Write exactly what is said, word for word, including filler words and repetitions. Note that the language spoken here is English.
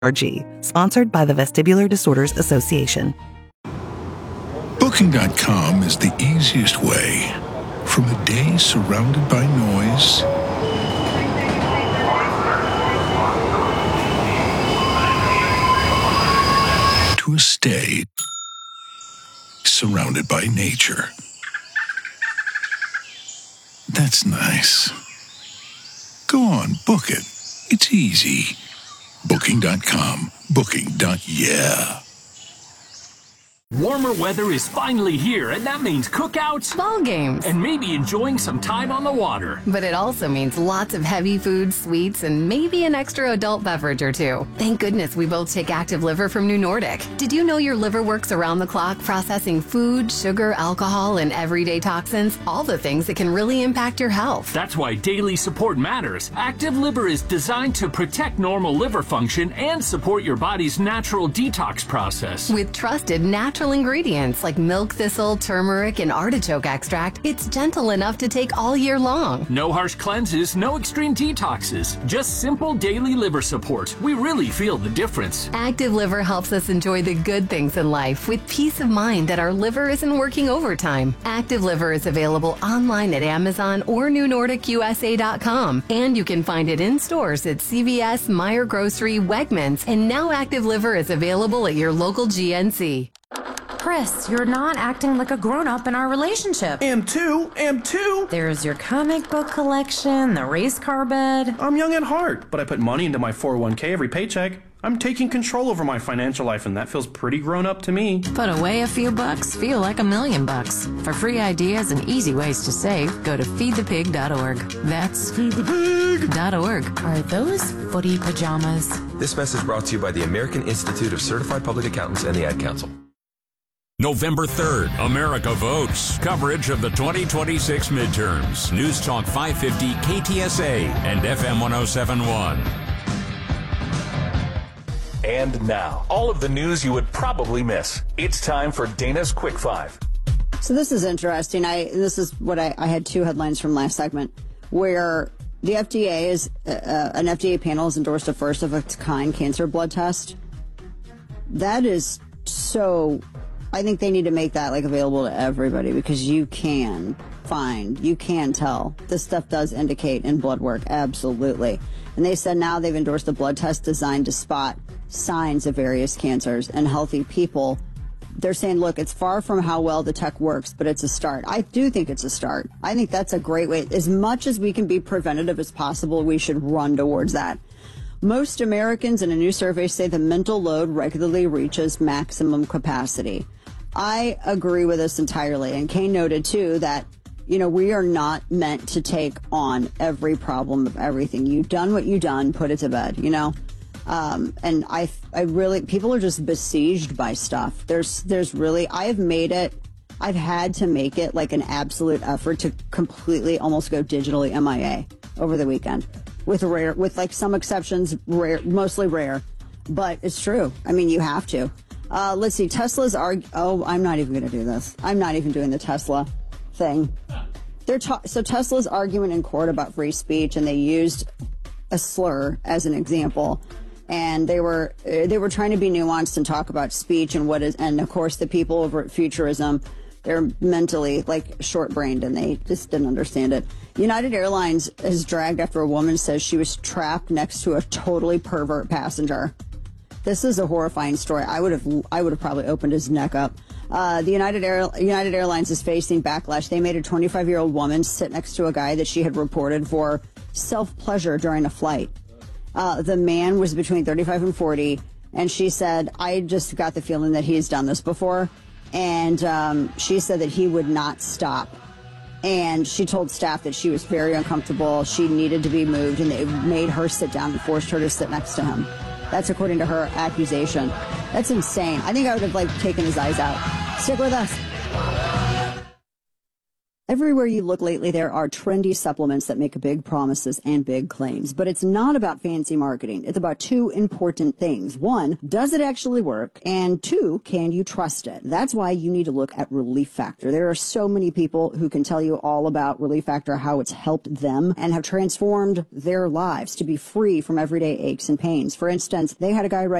Sponsored by the Vestibular Disorders Association. Booking dot com is the easiest way. From a day surrounded by noise to a stay surrounded by nature. That's nice. Go on, book it. It's easy. Booking dot com. Booking. Yeah. Warmer weather is finally here, and that means cookouts, ball games, and maybe enjoying some time on the water. But it also means lots of heavy food, sweets, and maybe an extra adult beverage or two. Thank goodness we both take Active Liver from New Nordic. Did you know your liver works around the clock processing food, sugar, alcohol, and everyday toxins? All the things that can really impact your health. That's why daily support matters. Active Liver is designed to protect normal liver function and support your body's natural detox process. With trusted natural ingredients like milk thistle, turmeric, and artichoke extract, it's gentle enough to take all year long. No harsh cleanses, no extreme detoxes, just simple daily liver support. We really feel the difference. Active Liver helps us enjoy the good things in life with peace of mind that our liver isn't working overtime. Active Liver is available online at Amazon or new nordic U S A dot com, and you can find it in stores at C V S, Meijer Grocery, Wegmans, and now Active Liver is available at your local G N C. Chris, you're not acting like a grown-up in our relationship. Am too, am too. There's your comic book collection, the race car bed. I'm young at heart, but I put money into my four oh one k every paycheck. I'm taking control over my financial life, and that feels pretty grown-up to me. Put away a few bucks, feel like a million bucks. For free ideas and easy ways to save, go to feed the pig dot org. That's feed the pig dot org. Are those footy pajamas? This message brought to you by the American Institute of Certified Public Accountants and the Ad Council. November third, America votes. Coverage of the twenty twenty-six midterms. News Talk five fifty K T S A and F M one oh seven point one. And now, all of the news you would probably miss. It's time for Dana's Quick Five. So this is interesting. I This is what I, I had two headlines from last segment, where the F D A is, uh, an F D A panel has endorsed a first of its kind cancer blood test. That is so... I think they need to make that like available to everybody, because you can find, you can tell. This stuff does indicate in blood work, absolutely. And they said now they've endorsed a blood test designed to spot signs of various cancers in healthy people. They're saying, look, it's far from how well the tech works, but it's a start. I do think it's a start. I think that's a great way. As much as we can be preventative as possible, we should run towards that. Most Americans in a new survey say the mental load regularly reaches maximum capacity. I agree with this entirely. And Kane noted, too, that, you know, we are not meant to take on every problem of everything. You've done what you've done, put it to bed, you know. Um, and I, I really, people are just besieged by stuff. There's, there's really, I have made it, I've had to make it like an absolute effort to completely almost go digitally M I A over the weekend. With rare, with like some exceptions, rare, mostly rare. But it's true. I mean, you have to. Uh, let's see. Tesla's arg. Oh, I'm not even going to do this. I'm not even doing the Tesla thing. They're ta- so Tesla's arguing in court about free speech, and they used a slur as an example. And they were uh, they were trying to be nuanced and talk about speech and what is. And of course, the people over at Futurism, they're mentally like short-brained, and they just didn't understand it. United Airlines is dragged after a woman says she was trapped next to a totally pervert passenger. This is a horrifying story. I would have, I would have probably opened his neck up. Uh, the United Air, United Airlines is facing backlash. They made a twenty-five-year-old woman sit next to a guy that she had reported for self-pleasure during a flight. Uh, the man was between thirty-five and forty, and she said, "I just got the feeling that he's done this before." And um, she said that he would not stop. And she told staff that she was very uncomfortable. She needed to be moved, and they made her sit down and forced her to sit next to him. That's according to her accusation. That's insane. I think I would have, like, taken his eyes out. Stick with us. Everywhere you look lately, there are trendy supplements that make big promises and big claims. But it's not about fancy marketing. It's about two important things. One, does it actually work? And two, can you trust it? That's why you need to look at Relief Factor. There are so many people who can tell you all about Relief Factor, how it's helped them and have transformed their lives to be free from everyday aches and pains. For instance, they had a guy write